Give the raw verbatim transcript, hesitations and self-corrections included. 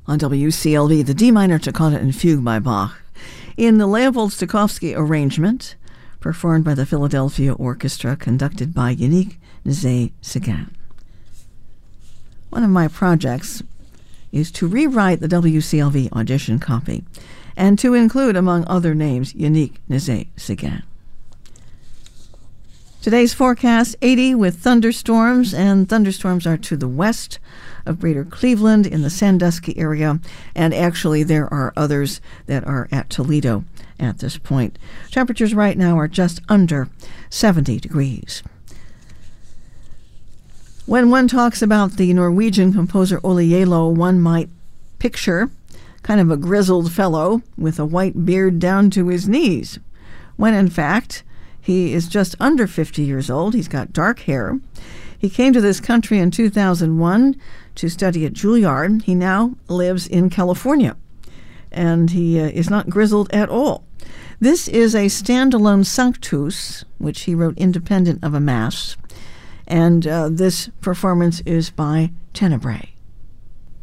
On W C L V, the D minor toccata and fugue by Bach, in the Leopold Stokowski arrangement, performed by the Philadelphia Orchestra, conducted by Yannick Nézet-Séguin. One of my projects is to rewrite the W C L V audition copy and to include, among other names, Yannick Nézet-Séguin. Today's forecast, eighty with thunderstorms, and thunderstorms are to the west of Greater Cleveland in the Sandusky area, and actually there are others that are at Toledo at this point. Temperatures right now are just under seventy degrees. When one talks about the Norwegian composer Ole Jello, one might picture kind of a grizzled fellow with a white beard down to his knees, when in fact he is just under fifty years old. He's got dark hair. He came to this country in two thousand one to study at Juilliard. He now lives in California, and he uh, is not grizzled at all. This is a standalone Sanctus, which he wrote independent of a mass, and uh, this performance is by Tenebrae.